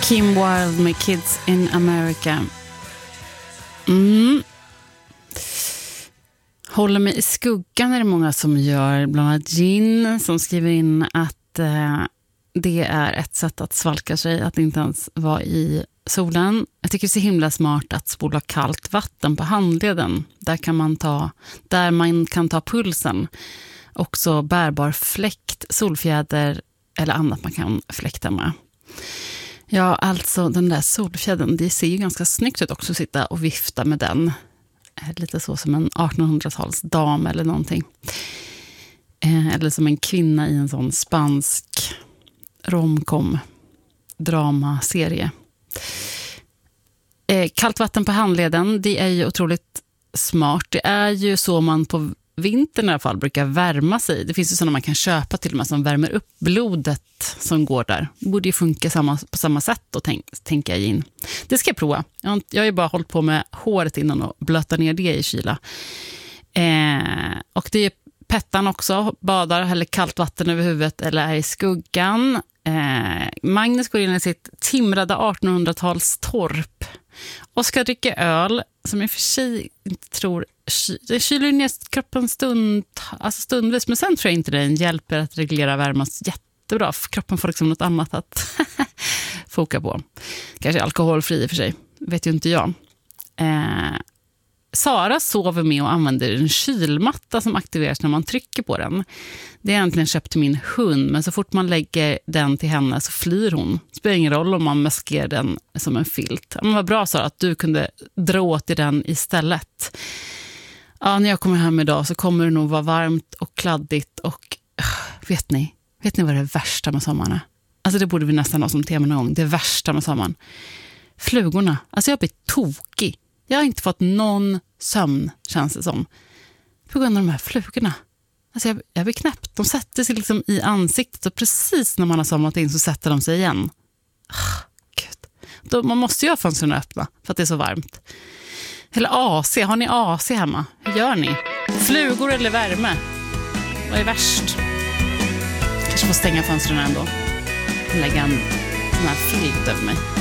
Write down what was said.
Kim Wilde med Kids in America. Håller mig i skuggan är det många som gör. Bland annat Gin som skriver in att det är ett sätt att svalka sig, att inte ens vara i solen. Jag tycker det är så himla smart att spola kallt vatten på handleden. Där man kan ta pulsen. Också bärbar fläkt, solfjäder eller annat man kan fläkta med. Ja, alltså den där solfjädern, det ser ju ganska snyggt ut också att sitta och vifta med den. Lite så som en 1800-tals dam eller någonting. Eller som en kvinna i en sån spansk romcom dramaserie. Kallt vatten på handleden, det är ju otroligt smart. Det är ju så man på vintern i alla fall brukar värma sig. Det finns ju sådana man kan köpa till och med som värmer upp blodet som går där. Det borde ju funka på samma sätt då, tänker jag in. Det ska jag prova. Jag har ju bara hållit på med håret innan och blöta ner det i kyla. Och det är pettan också. Badar eller kallt vatten över huvudet eller är i skuggan. Magnus går in i sitt timrade 1800-tals torp och ska dricka öl som i och för sig inte tror det kyler ner kroppen stundvis, men sen tror jag inte det hjälper att reglera värmen jättebra, för kroppen får liksom något annat att foka på. Kanske alkoholfri i och för sig, vet ju inte jag. Sara sover med och använder en kylmatta som aktiveras när man trycker på den. Det är egentligen köpt till min hund, men så fort man lägger den till henne så flyr hon. Det spelar ingen roll om man mäsker den som en filt. Men vad bra, Sara, att du kunde dra åt i den istället. Ja, när jag kommer hem idag så kommer det nog vara varmt och kladdigt och vet ni vad det är värsta med sommaren är? Alltså det borde vi nästan ha som tema någon gång. Det värsta med sommaren. Flugorna. Alltså jag blir tokig. Jag har inte fått någon sömn, känns det som. På grund av de här flugorna. Alltså jag blir knäppt. De sätter sig liksom i ansiktet och precis när man har somnat in så sätter de sig igen. Gud. Man måste ju ha fönstren öppna för att det är så varmt. Eller AC. Har ni AC hemma? Hur gör ni? Flugor eller värme? Vad är värst? Kanske får stänga fönstren ändå. Lägga en sån här filt över mig.